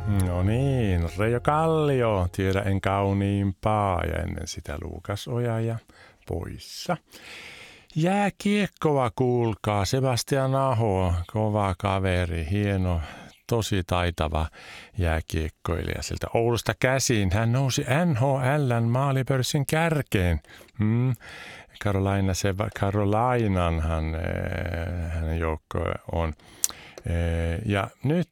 No niin, Reijo Kallio, tiedä en kauniimpaa, ja ennen sitä Luukas Oja ja poissa. Jääkiekkoa kuulkaa, Sebastian Aho, kova kaveri, hieno, tosi taitava jääkiekkoilija sieltä Oulusta käsin. Hän nousi NHL:n maalipörssin kärkeen. Carolinanhan hänen joukko on. Ja nyt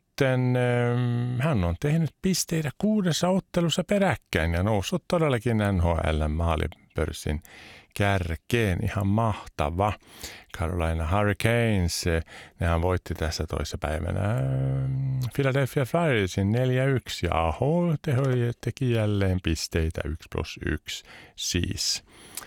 hän on tehnyt pisteitä 6 ottelussa peräkkäin ja noussut todellakin NHL:n maalipörssin kärkeen. Ihan mahtava. Carolina Hurricanes, nehän voitti tässä toissapäivänä Philadelphia Flyersin 4-1 ja Aho teki jälleen pisteitä 1+1 siis.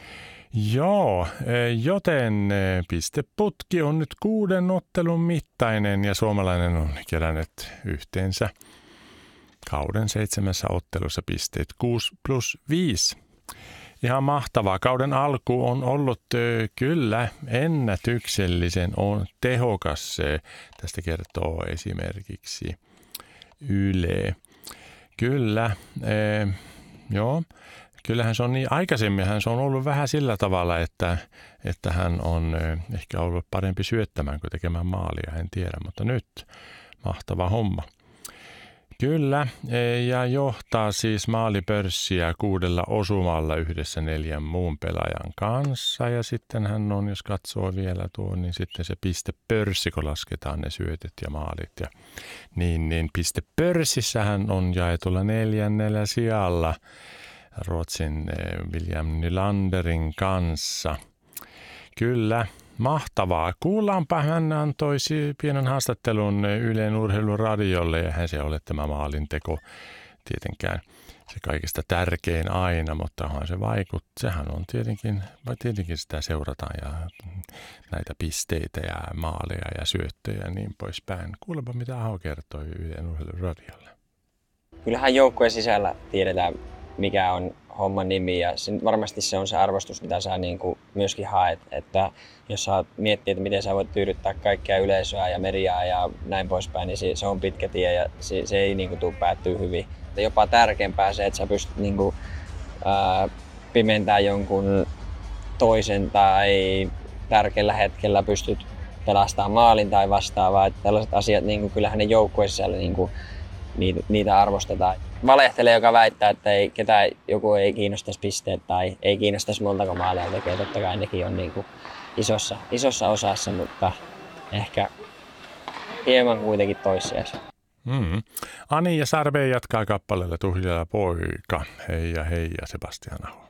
Joo, joten pisteputki on nyt 6 ottelun mittainen ja suomalainen on kerännyt yhteensä kauden 7 ottelussa pisteet 6+5. Ihan mahtavaa. Kauden alku on ollut kyllä ennätyksellisen tehokas. Tästä kertoo esimerkiksi Yle. Kyllä, joo. Kyllähän se on niin, aikaisemminhan se on ollut vähän sillä tavalla, että hän on ehkä ollut parempi syöttämään kuin tekemään maalia, en tiedä, mutta nyt mahtava homma. Kyllä, ja johtaa siis maalipörssiä 6 osumalla yhdessä 4 muun pelaajan kanssa. Ja sitten hän on, jos katsoo vielä tuon, niin sitten se pistepörssi, kun lasketaan ne syötöt ja maalit. Ja niin pistepörssissä hän on jaetulla 4. sijalla Ruotsin William Nylanderin kanssa. Kyllä, mahtavaa. Kuullaanpa, hän antoi pienen haastattelun Ylen urheiluradiolle ja hän se ole tämä maalinteko tietenkään se kaikista tärkein aina, mutta onhan se sehän on tietenkin sitä seurataan ja näitä pisteitä ja maaleja ja syöttöjä ja niin poispäin. Kuulepa mitä Aho kertoi Ylen urheiluradiolle. Kyllähän joukkueen sisällä tiedetään mikä on homman nimi ja varmasti se on se arvostus, mitä sä niin kuin myöskin haet. Että jos sä miettii, että miten sä voit tyydyttää kaikkea yleisöä ja mediaa ja näin poispäin, niin se on pitkä tie ja se ei niin kuin tule päättyä hyvin. Ja jopa tärkeämpää se, että sä pystyt niin kuin, pimentämään jonkun toisen tai tärkeällä hetkellä pystyt pelastamaan maalin tai vastaavaa. Että tällaiset asiat, niin kuin, kyllähän ne joukkueen sisällä niin kuin, niitä arvostetaan. Valehtelee, joka väittää, että joku ei kiinnostaisi pisteet tai ei kiinnostaisi montako maalia tekee. Totta kai nekin on niin kuin isossa osassa, mutta ehkä hieman kuitenkin toissijaisia. Ani ja Sarve jatkaa kappaleella Tuhjala poika. Hei ja Sebastian Aho.